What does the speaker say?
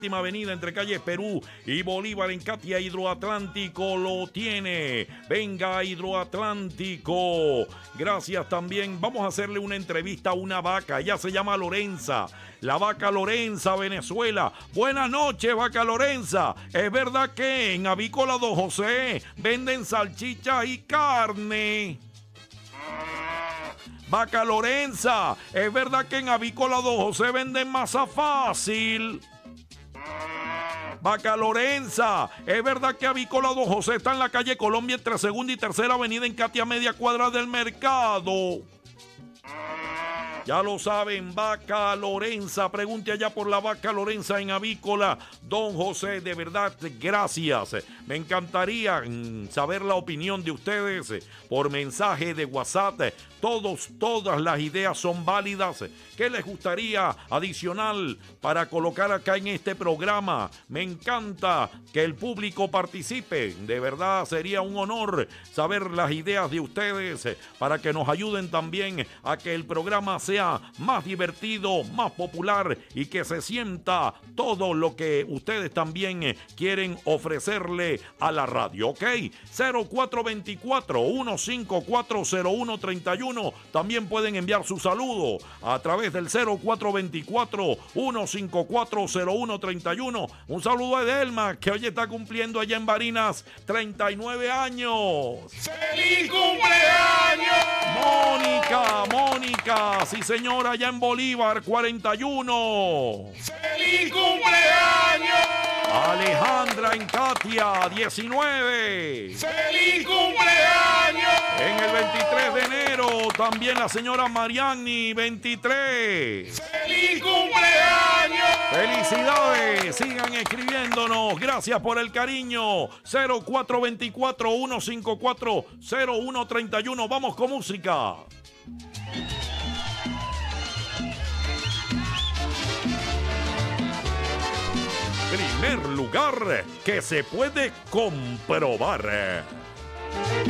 Avenida entre calles Perú y Bolívar en Katia. Hidroatlántico lo tiene. Venga, Hidroatlántico. Gracias también. Vamos a hacerle una entrevista a una vaca. Ella se llama Lorenza. La vaca Lorenza, Venezuela. Buenas noches, vaca Lorenza. ¿Es verdad que en Avícola Don José venden salchicha y carne? Vaca Lorenza, ¿es verdad que en Avícola Don José venden masa fácil? Vaca Lorenza, ¿es verdad que Avícola Don José está en la calle Colombia entre Segunda y Tercera Avenida en Katia, media cuadra del mercado? Ya lo saben, vaca Lorenza. Pregunte allá por la vaca Lorenza en Avícola Don José. De verdad, gracias. Me encantaría saber la opinión de ustedes por mensaje de WhatsApp. Todas las ideas son válidas. ¿Qué les gustaría adicional para colocar acá en este programa? Me encanta que el público participe. De verdad, sería un honor saber las ideas de ustedes para que nos ayuden también a que el programa sea más divertido, más popular y que se sienta todo lo que ustedes también quieren ofrecerle a la radio, ¿ok? 0424-154-0131. También pueden enviar su saludo a través del 0424-154-0131. Un saludo a Edelma, que hoy está cumpliendo allá en Barinas 39 años. ¡Feliz cumpleaños! Mónica, sí señora, allá en Bolívar 41. ¡Feliz cumpleaños! Alejandra en Katia 19. ¡Feliz cumpleaños! En el 23 de enero también la señora Mariani 23. ¡Feliz cumpleaños! ¡Felicidades! Sigan escribiéndonos. Gracias por el cariño. 0424-154-0131. Vamos con música. Primer lugar que se puede comprobar.